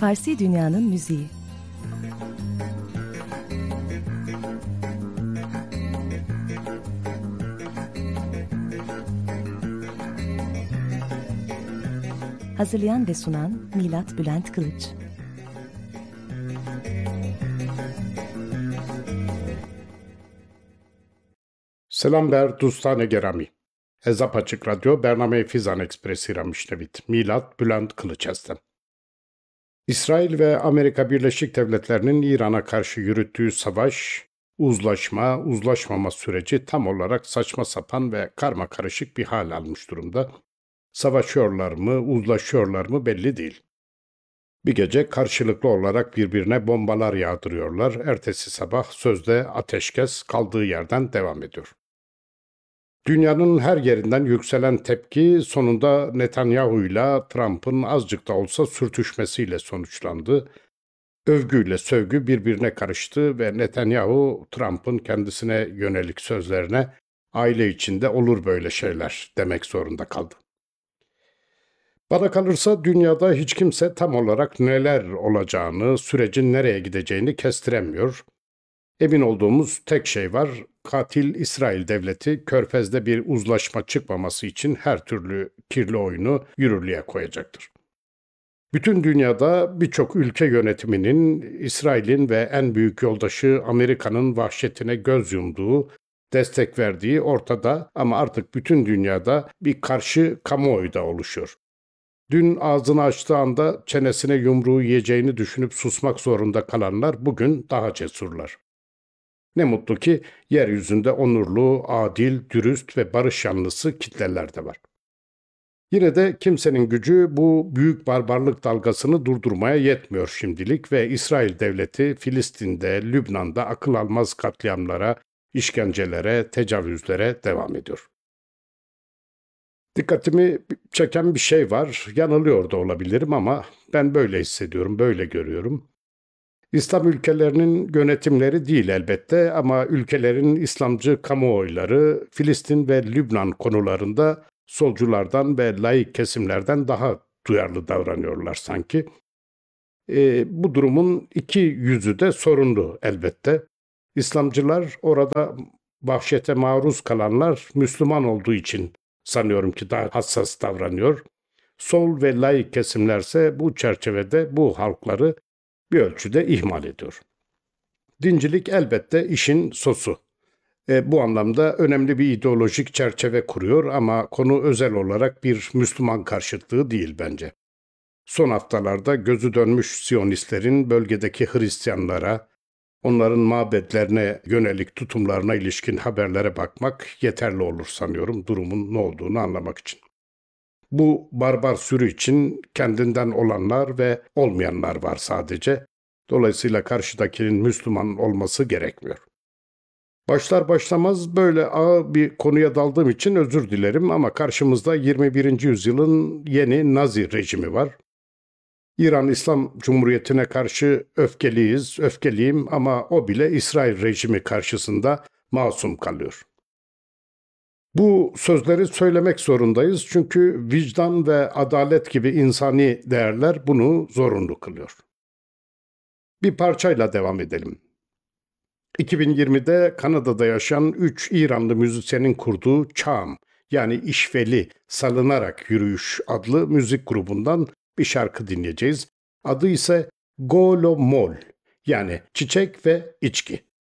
Farsi Dünya'nın müziği. Hazırlayan ve sunan Milat Bülent Kılıç. Selam ber dostane gerami. Ezap Açık Radyo Bername Fizan Ekspresi Ramişnevit. Milat Bülent Kılıç estem. İsrail ve Amerika Birleşik Devletleri'nin İran'a karşı yürüttüğü savaş, uzlaşmama süreci tam olarak saçma sapan ve karmakarışık bir hal almış durumda. Savaşıyorlar mı, uzlaşıyorlar mı belli değil. Bir gece karşılıklı olarak birbirine bombalar yağdırıyorlar. Ertesi sabah sözde ateşkes kaldığı yerden devam ediyor. Dünyanın her yerinden yükselen tepki sonunda Netanyahu'yla Trump'ın azıcık da olsa sürtüşmesiyle sonuçlandı. Övgüyle sövgü birbirine karıştı ve Netanyahu, Trump'ın kendisine yönelik sözlerine aile içinde olur böyle şeyler demek zorunda kaldı. Bana kalırsa dünyada hiç kimse tam olarak neler olacağını, sürecin nereye gideceğini kestiremiyor. Emin olduğumuz tek şey var, katil İsrail devleti Körfez'de bir uzlaşma çıkmaması için her türlü kirli oyunu yürürlüğe koyacaktır. Bütün dünyada birçok ülke yönetiminin İsrail'in ve en büyük yoldaşı Amerika'nın vahşetine göz yumduğu, destek verdiği ortada ama artık bütün dünyada bir karşı kamuoyu da oluşuyor. Dün ağzını açtığı anda çenesine yumruğu yiyeceğini düşünüp susmak zorunda kalanlar bugün daha cesurlar. Ne mutlu ki yeryüzünde onurlu, adil, dürüst ve barış yanlısı kitleler de var. Yine de kimsenin gücü bu büyük barbarlık dalgasını durdurmaya yetmiyor şimdilik ve İsrail devleti Filistin'de, Lübnan'da akıl almaz katliamlara, işkencelere, tecavüzlere devam ediyor. Dikkatimi çeken bir şey var. Yanılıyor da olabilirim ama ben böyle hissediyorum, böyle görüyorum. İslam ülkelerinin yönetimleri değil elbette ama ülkelerin İslamcı kamuoyları Filistin ve Lübnan konularında solculardan ve laik kesimlerden daha duyarlı davranıyorlar sanki. Bu durumun iki yüzü de sorunlu elbette. İslamcılar orada vahşete maruz kalanlar Müslüman olduğu için sanıyorum ki daha hassas davranıyor. Sol ve laik kesimlerse bu çerçevede bu halkları bir ölçüde ihmal ediyor. Dincilik elbette işin sosu. Bu anlamda önemli bir ideolojik çerçeve kuruyor ama konu özel olarak bir Müslüman karşıtlığı değil bence. Son haftalarda gözü dönmüş Siyonistlerin bölgedeki Hristiyanlara, onların mabedlerine yönelik tutumlarına ilişkin haberlere bakmak yeterli olur sanıyorum durumun ne olduğunu anlamak için. Bu barbar sürü için kendinden olanlar ve olmayanlar var sadece. Dolayısıyla karşıdakinin Müslüman olması gerekmiyor. Başlar başlamaz böyle ağır bir konuya daldığım için özür dilerim ama karşımızda 21. yüzyılın yeni Nazi rejimi var. İran İslam Cumhuriyeti'ne karşı öfkeliyim ama o bile İsrail rejimi karşısında masum kalıyor. Bu sözleri söylemek zorundayız çünkü vicdan ve adalet gibi insani değerler bunu zorunlu kılıyor. Bir parçayla devam edelim. 2020'de Kanada'da yaşayan 3 İranlı müzisyenin kurduğu Çam yani İşveli Salınarak Yürüyüş adlı müzik grubundan bir şarkı dinleyeceğiz. Adı ise Golomol yani çiçek ve içki.